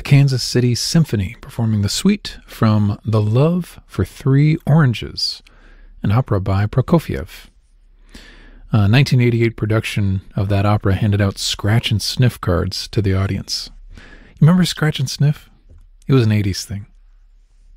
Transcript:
Kansas City Symphony performing the suite from The Love for Three Oranges, an opera by Prokofiev. A 1988 production of that opera handed out scratch and sniff cards to the audience. You remember scratch and sniff? It was an 80s thing.